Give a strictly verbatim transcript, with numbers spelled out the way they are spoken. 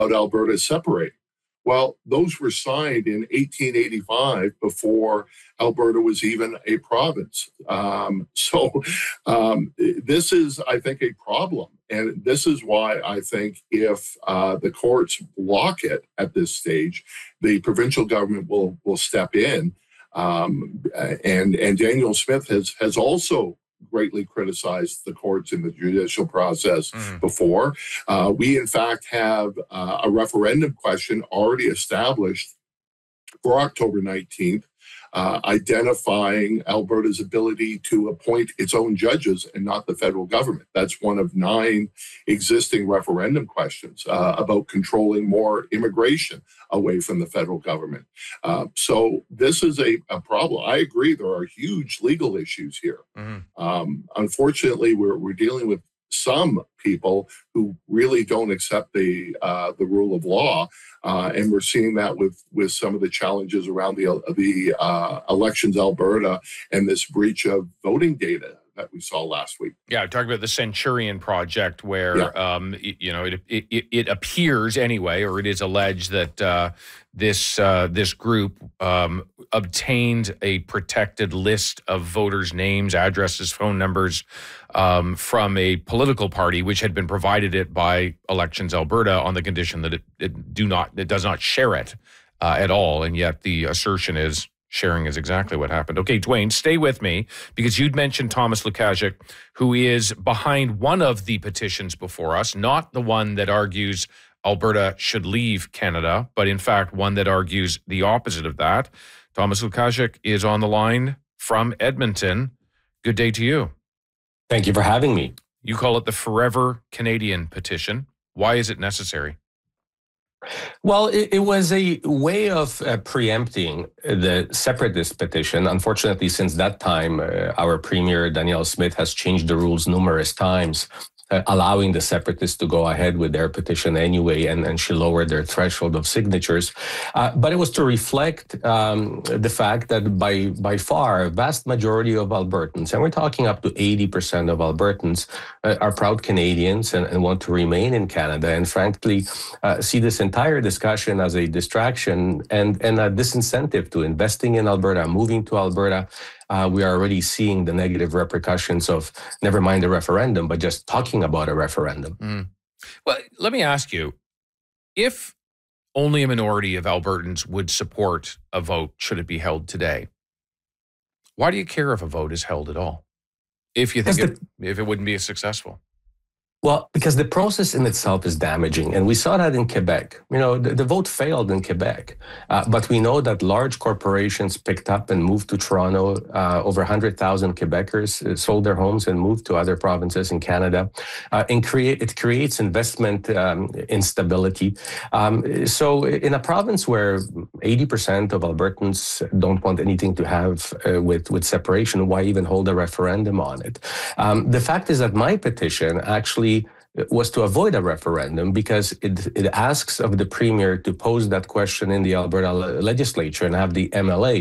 Alberta separating. Well, those were signed in eighteen eighty-five before Alberta was even a province. Um, so um, this is, I think, a problem. And this is why I think if uh, the courts block it at this stage, the provincial government will will step in. Um, and and Danielle Smith has has also greatly criticized the courts in the judicial process mm. before. Uh, we, in fact, have uh, a referendum question already established for October nineteenth, uh, identifying Alberta's ability to appoint its own judges and not the federal government. That's one of nine existing referendum questions uh, about controlling more immigration away from the federal government. Uh, so this is a, a problem. I agree there are huge legal issues here. Mm-hmm. Um, unfortunately, we're, we're dealing with some people who really don't accept the uh, the rule of law, uh, and we're seeing that with with some of the challenges around the the uh, Elections Alberta and this breach of voting data that we saw last week. Yeah, talking about the Centurion Project, where yeah. um, you know it, it it appears anyway, or it is alleged that uh, this uh, this group um, obtained a protected list of voters' names, addresses, phone numbers um, from a political party, which had been provided it by Elections Alberta on the condition that it, it do not it does not share it uh, at all, and yet the assertion is sharing is exactly what happened. Okay, Dwayne, stay with me, because you'd mentioned Thomas Lukaszuk, who is behind one of the petitions before us, not the one that argues Alberta should leave Canada, but in fact one that argues the opposite of that. Thomas Lukaszuk is on the line from Edmonton. Good day to you. Thank you for having me. You call it the Forever Canadian petition. Why is it necessary? Well, it, it was a way of uh, preempting the separatist petition. Unfortunately, since that time, uh, our Premier, Danielle Smith, has changed the rules numerous times, uh, allowing the separatists to go ahead with their petition anyway, and, and she lowered their threshold of signatures. Uh, but it was to reflect um, the fact that by, by far, a vast majority of Albertans, and we're talking up to eighty percent of Albertans, uh, are proud Canadians and, and want to remain in Canada, and frankly, uh, see this entire discussion as a distraction and, and a disincentive to investing in Alberta, moving to Alberta. Uh, we are already seeing the negative repercussions of, never mind the referendum, but just talking about a referendum. Mm. Well, let me ask you, if only a minority of Albertans would support a vote should it be held today, why do you care if a vote is held at all? If you think it, if it wouldn't be as successful? Well, because the process in itself is damaging. And we saw that in Quebec. You know, the, the vote failed in Quebec. Uh, but we know that large corporations picked up and moved to Toronto. Uh, over one hundred thousand Quebecers sold their homes and moved to other provinces in Canada. Uh, and create, it creates investment um, instability. Um, so in a province where eighty percent of Albertans don't want anything to have uh, with, with separation, why even hold a referendum on it? Um, the fact is that my petition actually was to avoid a referendum, because it, it asks of the Premier to pose that question in the Alberta legislature and have the M L A